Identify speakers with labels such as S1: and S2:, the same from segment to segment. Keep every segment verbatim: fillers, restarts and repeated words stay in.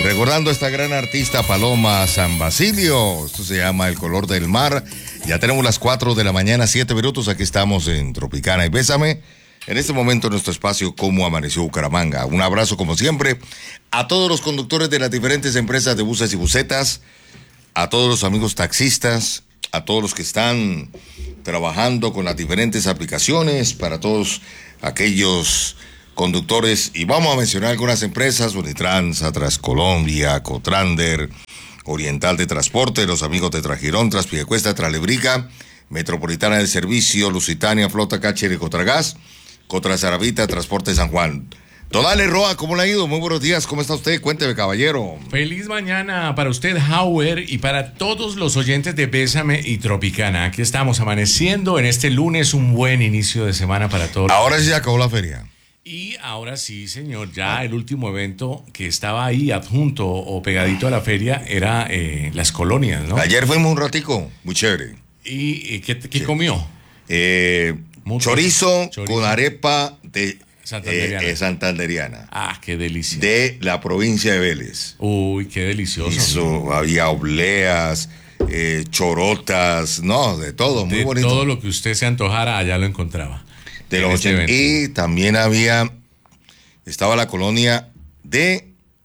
S1: Recordando a esta gran artista Paloma San Basilio, esto se llama El Color del Mar. Ya tenemos las cuatro de la mañana, siete minutos, aquí estamos en Tropicana y Bésame. En este momento nuestro espacio Cómo Amaneció Bucaramanga. Un abrazo como siempre a todos los conductores de las diferentes empresas de buses y busetas, a todos los amigos taxistas, a todos los que están trabajando con las diferentes aplicaciones, para todos aquellos conductores, y vamos a mencionar algunas empresas: Unitrans, Atras Colombia, Cotrander, Oriental de Transporte, los amigos de Trajirón, Traspiedecuesta, Tralebrica, Metropolitana del Servicio, Lusitania, Flota, Cáceres, Cotragas, Cotrazaravita, Transporte San Juan. Don Ale Roa, ¿cómo le ha ido? Muy buenos días, ¿cómo está usted? Cuénteme, caballero.
S2: Feliz mañana para usted, Hauer, y para todos los oyentes de Bésame y Tropicana. Aquí estamos amaneciendo en este lunes, un buen inicio de semana para todos.
S1: Ahora sí se acabó la feria.
S2: Y ahora sí, señor, ya el último evento que estaba ahí adjunto o pegadito a la feria era eh, las colonias, ¿no?
S1: Ayer fuimos un ratico, muy chévere.
S2: ¿Y, y qué, qué
S1: Sí.
S2: comió?
S1: Eh, chorizo,
S2: chorizo
S1: con arepa de
S2: Santanderiana.
S1: Eh, eh, Santanderiana.
S2: Ah, qué delicia.
S1: De la provincia de Vélez.
S2: Uy, qué delicioso.
S1: Hizo, había obleas, eh, chorotas, no, de todo, muy
S2: de
S1: bonito.
S2: todo lo que usted se antojara, allá lo encontraba.
S1: De los
S2: este
S1: ochenta. Y también había, estaba la colonia de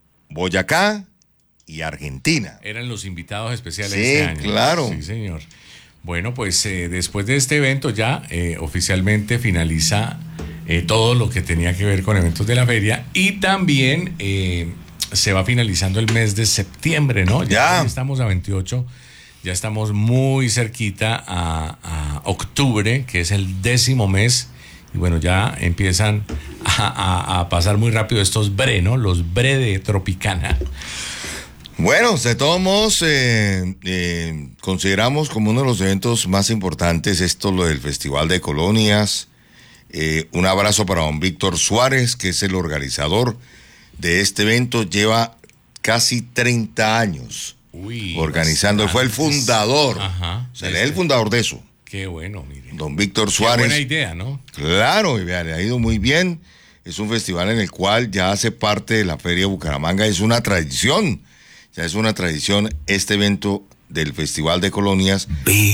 S1: Boyacá y Argentina.
S2: Eran los invitados especiales
S1: Sí,
S2: este año.
S1: claro.
S2: Sí, señor. Bueno, pues eh, después de este evento ya eh, oficialmente finaliza eh, todo lo que tenía que ver con eventos de la feria, y también eh, se va finalizando el mes de septiembre, ¿no? Ya,
S1: Ya.
S2: estamos a veintiocho, ya estamos muy cerquita a, a octubre, que es el décimo mes, y bueno, ya empiezan a, a- a pasar muy rápido estos bre, ¿no? Los bre de Tropicana.
S1: Bueno, de todos modos, eh, eh, consideramos como uno de los eventos más importantes esto, lo del Festival de Colonias. Eh, un abrazo para don Víctor Suárez, que es el organizador de este evento. Lleva casi treinta años
S2: Uy,
S1: organizando. Fue el
S2: bastantes.
S1: fundador.
S2: Ajá.
S1: O sea, él es el fundador de eso.
S2: Qué bueno, mire.
S1: Don Víctor
S2: Qué
S1: Suárez.
S2: buena idea, ¿no?
S1: Claro, y vea, le ha ido muy bien. Es un festival en el cual ya hace parte de la Feria de Bucaramanga. Es una tradición. Ya es una tradición este evento del Festival de Colonias.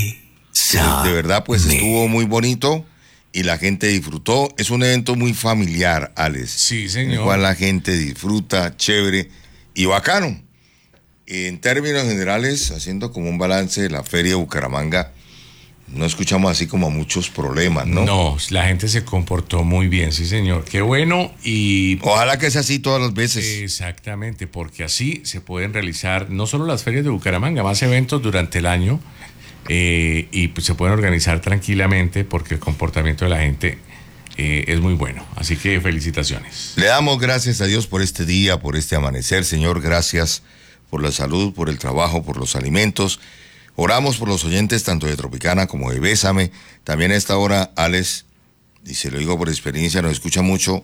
S1: De verdad, pues estuvo muy bonito y la gente disfrutó. Es un evento muy familiar, Alex.
S2: Sí,
S1: En el
S2: señor.
S1: cual la gente disfruta, chévere y bacano. En términos generales, haciendo como un balance de la Feria de Bucaramanga, no escuchamos así como muchos problemas, ¿no?
S2: No, la gente se comportó muy bien, sí, señor. Qué bueno. Y
S1: Ojalá que sea así todas las veces.
S2: exactamente, porque así se pueden realizar no solo las ferias de Bucaramanga, más eventos durante el año, eh, y pues se pueden organizar tranquilamente porque el comportamiento de la gente eh, es muy bueno. Así que felicitaciones.
S1: Le damos gracias a Dios por este día, por este amanecer, Señor. Gracias por la salud, por el trabajo, por los alimentos. Oramos por los oyentes tanto de Tropicana como de Bésame. También a esta hora, Alex, y se lo digo por experiencia, nos escucha mucho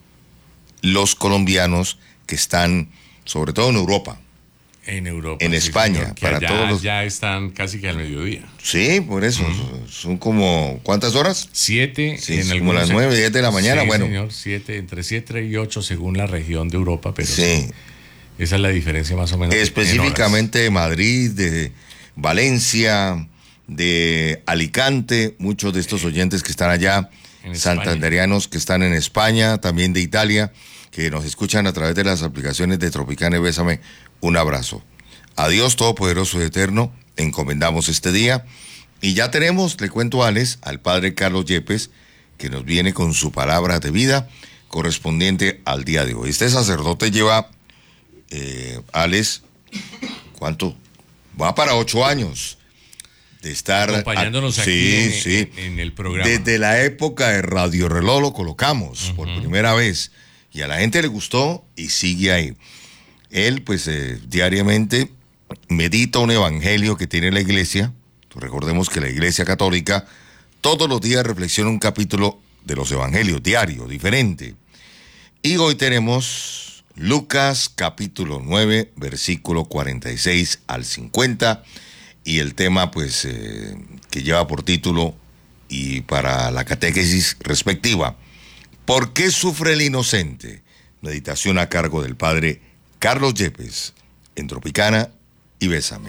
S1: los colombianos que están, sobre todo en Europa.
S2: En Europa.
S1: En
S2: sí,
S1: España,
S2: señor, que
S1: para
S2: allá
S1: todos los-
S2: ya están casi que al mediodía.
S1: Sí, por eso. Son como, ¿cuántas horas?
S2: Siete
S1: Sí,
S2: en
S1: es como
S2: algunos
S1: las
S2: sec-
S1: nueve, diez de la mañana,
S2: Sí,
S1: bueno.
S2: señor, siete, entre siete y ocho según la región de Europa, pero
S1: Sí.
S2: sí, esa es la diferencia más o menos. en
S1: Específicamente de Madrid, de Valencia, de Alicante, muchos de estos oyentes que están allá,
S2: En España.
S1: santanderianos que están en España, también de Italia, que nos escuchan a través de las aplicaciones de Tropicana y Bésame, un abrazo. A Dios Todopoderoso y Eterno, encomendamos este día. Y ya tenemos, le cuento a Alex, al padre Carlos Yepes, que nos viene con su palabra de vida correspondiente al día de hoy. Este sacerdote lleva, eh, Alex, ¿cuánto? Va para ocho años de estar
S2: Acompañándonos
S1: a-
S2: aquí
S1: sí,
S2: en,
S1: sí.
S2: en- en el programa.
S1: Desde la época de Radio Reloj lo colocamos por primera vez y a la gente le gustó y sigue ahí. Él, pues, eh, diariamente medita un evangelio que tiene la iglesia. Recordemos que la iglesia católica todos los días reflexiona un capítulo de los evangelios, diario, diferente. Y hoy tenemos Lucas capítulo nueve, versículo cuarenta y seis al cincuenta, y el tema, pues, eh, que lleva por título y para la catequesis respectiva, ¿por qué sufre el inocente? Meditación a cargo del padre Carlos Yepes, en Tropicana y Bésame.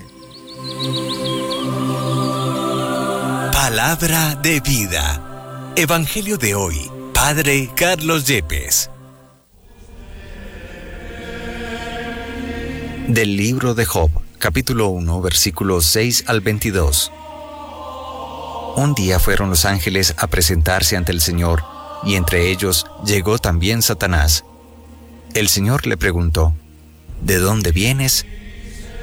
S3: Palabra de vida. Evangelio de hoy. Padre Carlos Yepes. Del libro de Job, capítulo uno, versículos seis al veintidós. Un día fueron los ángeles a presentarse ante el Señor, y entre ellos llegó también Satanás. El Señor le preguntó: ¿De dónde vienes?